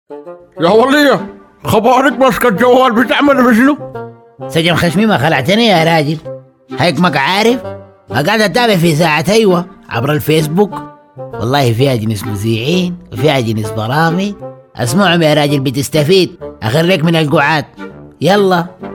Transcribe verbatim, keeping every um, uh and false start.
يا ولية، خبارك ماسكة الجوال بتعمل بشنو؟ سجن خشمي ما خلعتني يا راجل، هيك ما عارف. قاعد اتابع في ساعة ايوه عبر الفيسبوك، والله فيها جنس مذيعين وفيها جنس برامج، اسمعهم يا راجل بتستفيد، اخريك من القعاد. يلا